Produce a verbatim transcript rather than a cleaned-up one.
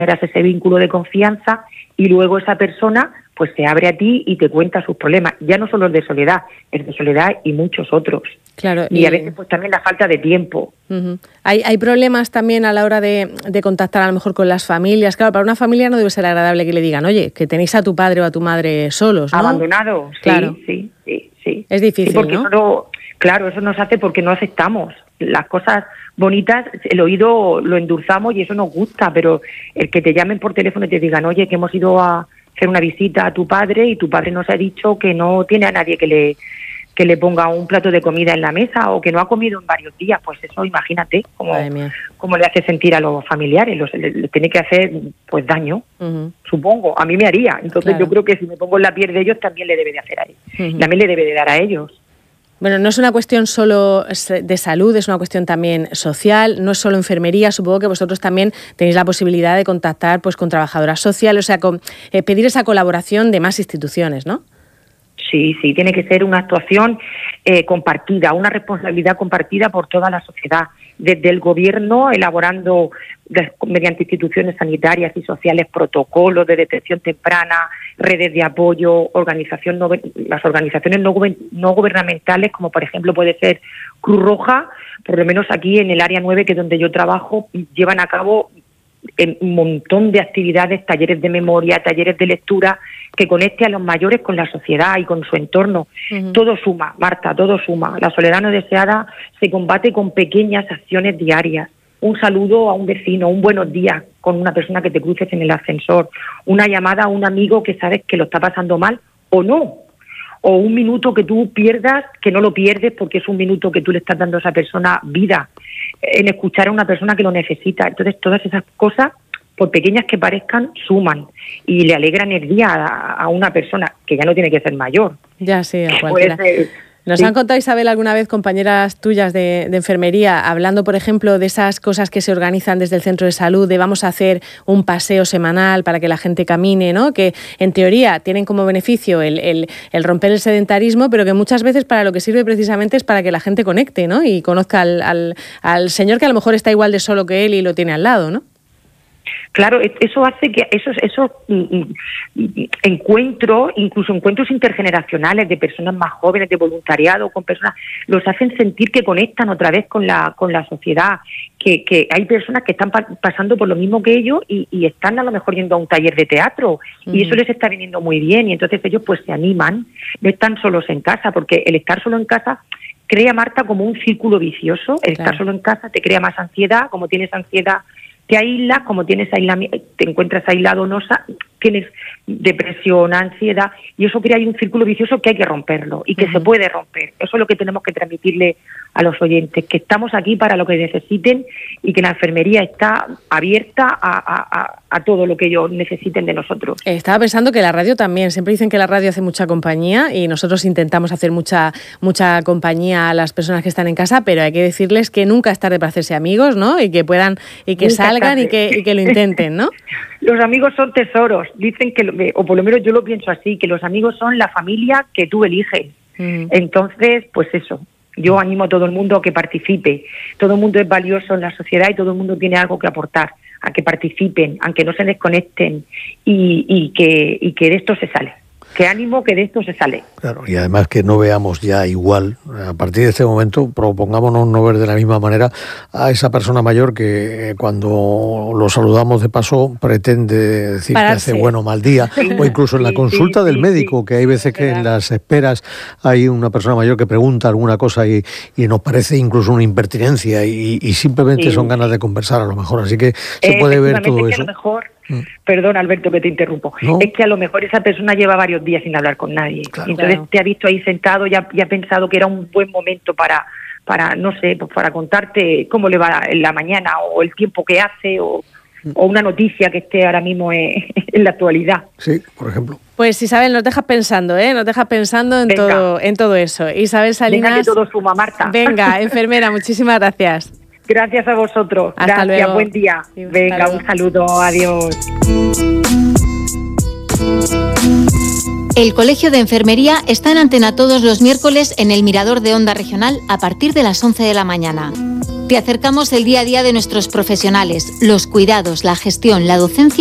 generas ese vínculo de confianza y luego esa persona pues se abre a ti y te cuenta sus problemas. Ya no solo el de soledad, el de soledad y muchos otros. Claro, y, y a veces pues también la falta de tiempo. Uh-huh. Hay, hay problemas también a la hora de, de contactar a lo mejor con las familias. Claro, para una familia no debe ser agradable que le digan, oye, que tenéis a tu padre o a tu madre solos, ¿no? Abandonados, sí, claro. sí, sí, sí. Es difícil, sí, porque ¿no? Eso no, claro, eso nos hace porque no aceptamos. Las cosas bonitas, el oído lo endulzamos y eso nos gusta, pero el que te llamen por teléfono y te digan, oye, que hemos ido a hacer una visita a tu padre y tu padre nos ha dicho que no tiene a nadie que le que le ponga un plato de comida en la mesa o que no ha comido en varios días, pues eso imagínate cómo, cómo le hace sentir a los familiares, los, le, le tiene que hacer pues daño, uh-huh. supongo, a mí me haría, entonces claro. yo creo que si me pongo en la piel de ellos también le debe de hacer a ellos, uh-huh. también le debe de dar a ellos. Bueno, no es una cuestión solo de salud, es una cuestión también social, no es solo enfermería, supongo que vosotros también tenéis la posibilidad de contactar pues con trabajadoras sociales, o sea, con, eh, pedir esa colaboración de más instituciones, ¿no? Sí, sí, tiene que ser una actuación eh, compartida, una responsabilidad compartida por toda la sociedad, desde el gobierno elaborando de, mediante instituciones sanitarias y sociales protocolos de detección temprana, redes de apoyo, organización no, las organizaciones no, no gubernamentales, como por ejemplo puede ser Cruz Roja, por lo menos aquí en el área nueve, que es donde yo trabajo, llevan a cabo un montón de actividades, talleres de memoria, talleres de lectura, que conecte a los mayores con la sociedad y con su entorno. Uh-huh. Todo suma, Marta, todo suma. La soledad no deseada se combate con pequeñas acciones diarias. Un saludo a un vecino, un buenos días con una persona que te cruces en el ascensor, una llamada a un amigo que sabes que lo está pasando mal o no, o un minuto que tú pierdas, que no lo pierdes porque es un minuto que tú le estás dando a esa persona vida, en escuchar a una persona que lo necesita. Entonces todas esas cosas, por pequeñas que parezcan, suman y le alegran el día a, a una persona que ya no tiene que ser mayor. Ya, sí, a cualquiera. Pues, eh, Nos sí. han contado, Isabel, alguna vez compañeras tuyas de, de enfermería, hablando, por ejemplo, de esas cosas que se organizan desde el centro de salud, de vamos a hacer un paseo semanal para que la gente camine, ¿no? Que en teoría tienen como beneficio el, el, el romper el sedentarismo, pero que muchas veces para lo que sirve precisamente es para que la gente conecte, ¿no? Y conozca al, al, al señor que a lo mejor está igual de solo que él y lo tiene al lado, ¿no? Claro, eso hace que esos, esos encuentros, incluso encuentros intergeneracionales de personas más jóvenes, de voluntariado, con personas, los hacen sentir que conectan otra vez con la con la sociedad, que, que hay personas que están pa- pasando por lo mismo que ellos y, y están a lo mejor yendo a un taller de teatro uh-huh. y eso les está viniendo muy bien y entonces ellos pues se animan, no están solos en casa, porque el estar solo en casa crea, Marta, como un círculo vicioso, el claro. estar solo en casa te crea más ansiedad, como tienes ansiedad te aíslas, como tienes aislamiento, te encuentras aislado, no tienes depresión, ansiedad, y eso crea un círculo vicioso que hay que romperlo y que uh-huh. se puede romper. Eso es lo que tenemos que transmitirle a los oyentes, que estamos aquí para lo que necesiten y que la enfermería está abierta a, a, a todo lo que ellos necesiten de nosotros. Estaba pensando que la radio también, siempre dicen que la radio hace mucha compañía y nosotros intentamos hacer mucha mucha compañía a las personas que están en casa, pero hay que decirles que nunca es tarde para hacerse amigos, ¿no? Y que puedan y que nunca salgan y que, y que lo intenten, ¿no? Los amigos son tesoros, dicen que, o por lo menos yo lo pienso así, que los amigos son la familia que tú eliges. Mm. Entonces, pues eso, yo animo a todo el mundo a que participe. Todo el mundo es valioso en la sociedad y todo el mundo tiene algo que aportar, a que participen, aunque no se desconecten y, y, que, y que de esto se sale. Que ánimo, que de esto se sale. Claro, y además que no veamos ya igual, a partir de este momento, propongámonos no ver de la misma manera a esa persona mayor que cuando lo saludamos de paso pretende decir Pararse. que hace bueno o mal día, sí. o incluso en la consulta sí, sí, del médico, sí. que hay veces que en las esperas hay una persona mayor que pregunta alguna cosa y, y nos parece incluso una impertinencia y, y simplemente sí. son ganas de conversar a lo mejor, así que se puede ver todo eso. A lo mejor, perdón, Alberto, que te interrumpo. ¿No? Es que a lo mejor esa persona lleva varios días sin hablar con nadie. Claro. Entonces claro. te ha visto ahí sentado y ha, y ha pensado que era un buen momento para, para no sé, pues para contarte cómo le va en la mañana o el tiempo que hace o, o una noticia que esté ahora mismo en, en la actualidad. Sí, por ejemplo. Pues Isabel, nos dejas pensando, ¿eh? Nos dejas pensando en venga. todo en todo eso. Isabel Salinas. Venga, que todo suma, Marta. Venga, enfermera, muchísimas gracias. Gracias a vosotros. Hasta Gracias, luego. Buen día. Sí, venga, un saludo, adiós. El Colegio de Enfermería está en antena todos los miércoles en el Mirador de Onda Regional a partir de las once de la mañana. Te acercamos el día a día de nuestros profesionales, los cuidados, la gestión, la docencia